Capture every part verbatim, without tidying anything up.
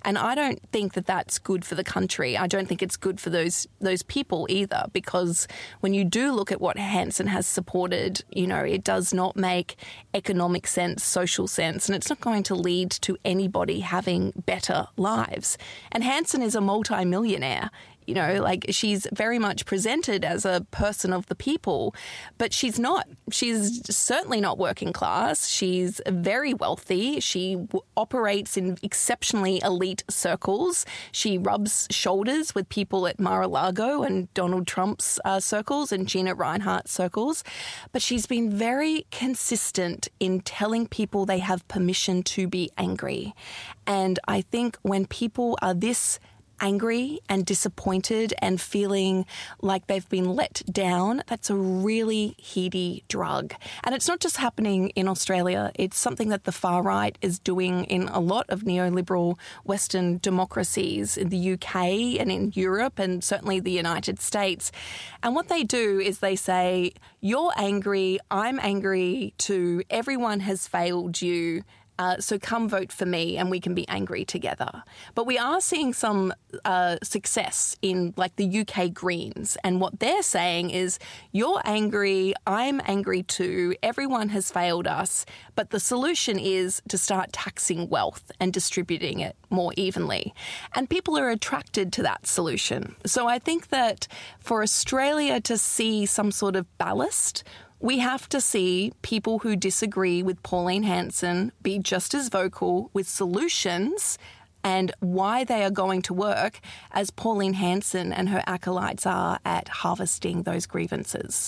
And I don't think that that's good for the country. I don't think it's good for those those people either, because when you do look at what Hanson has supported, you know, it does not make economic sense, social sense, and it's not going to lead to anybody having better lives. And Hanson is a multi-millionaire. You know, like, she's very much presented as a person of the people, but she's not. She's certainly not working class. She's very wealthy. She w- operates in exceptionally elite circles. She rubs shoulders with people at Mar-a-Lago and Donald Trump's uh, circles and Gina Rinehart's circles. But she's been very consistent in telling people they have permission to be angry. And I think when people are this angry and disappointed and feeling like they've been let down, that's a really heady drug. And it's not just happening in Australia. It's something that the far right is doing in a lot of neoliberal Western democracies in the U K and in Europe and certainly the United States. And what they do is they say, you're angry, I'm angry too, everyone has failed you, Uh, so come vote for me and we can be angry together. But we are seeing some uh, success in, like, the U K Greens. And what they're saying is, you're angry, I'm angry too, everyone has failed us. But the solution is to start taxing wealth and distributing it more evenly. And people are attracted to that solution. So I think that for Australia to see some sort of ballast, we have to see people who disagree with Pauline Hanson be just as vocal with solutions and why they are going to work as Pauline Hanson and her acolytes are at harvesting those grievances.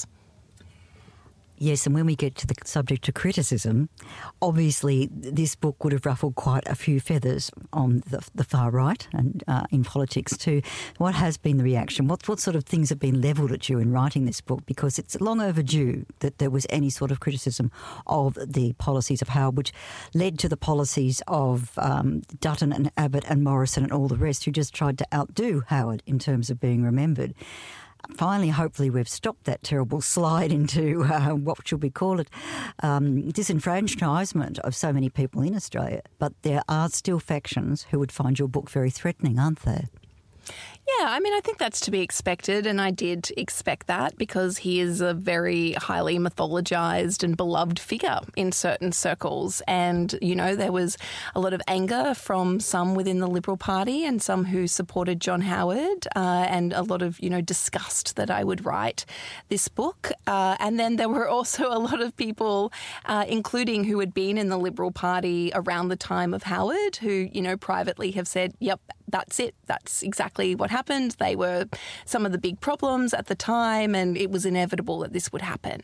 Yes, and when we get to the subject of criticism, obviously this book would have ruffled quite a few feathers on the, the far right and uh, in politics too. What has been the reaction? What, what sort of things have been levelled at you in writing this book? Because it's long overdue that there was any sort of criticism of the policies of Howard, which led to the policies of um, Dutton and Abbott and Morrison and all the rest, who just tried to outdo Howard in terms of being remembered. Finally, hopefully we've stopped that terrible slide into, uh, what should we call it, um, disenfranchisement of so many people in Australia. But there are still factions who would find your book very threatening, aren't there? Yeah, I mean, I think that's to be expected, and I did expect that because he is a very highly mythologized and beloved figure in certain circles. And, you know, there was a lot of anger from some within the Liberal Party and some who supported John Howard, uh, and a lot of, you know, disgust that I would write this book. Uh, and then there were also a lot of people, uh, including who had been in the Liberal Party around the time of Howard, who, you know, privately have said, yep, that's it. That's exactly what happened. They were some of the big problems at the time, and it was inevitable that this would happen.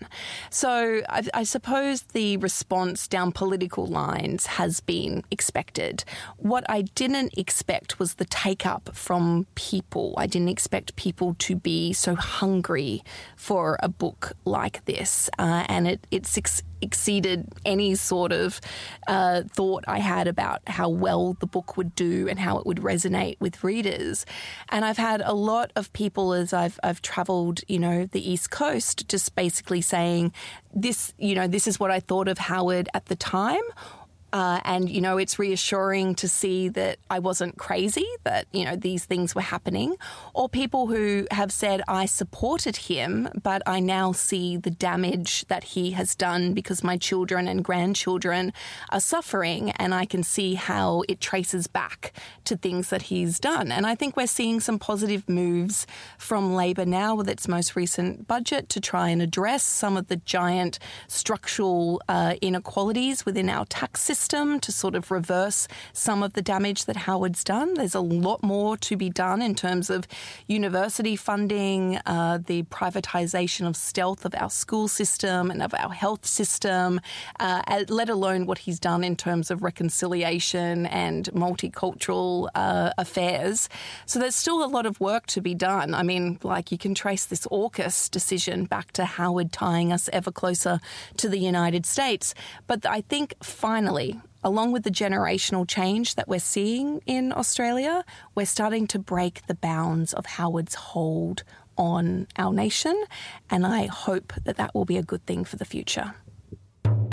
So I, I suppose the response down political lines has been expected. What I didn't expect was the take-up from people. I didn't expect people to be so hungry for a book like this, uh, and it, it's ex- exceeded any sort of uh, thought I had about how well the book would do and how it would resonate with readers. And I've had a lot of people as I've I've travelled, you know, the East Coast, just basically saying this, you know, this is what I thought of Howard at the time. Uh, and, you know, it's reassuring to see that I wasn't crazy, that, you know, these things were happening. Or people who have said, I supported him, but I now see the damage that he has done because my children and grandchildren are suffering, and I can see how it traces back to things that he's done. And I think we're seeing some positive moves from Labor now with its most recent budget to try and address some of the giant structural uh, inequalities within our tax system, to sort of reverse some of the damage that Howard's done. There's a lot more to be done in terms of university funding, uh, the privatisation of stealth of our school system and of our health system, uh, let alone what he's done in terms of reconciliation and multicultural uh, affairs. So there's still a lot of work to be done. I mean, like, you can trace this AUKUS decision back to Howard tying us ever closer to the United States. But I think finally, along with the generational change that we're seeing in Australia, we're starting to break the bounds of Howard's hold on our nation, and I hope that that will be a good thing for the future.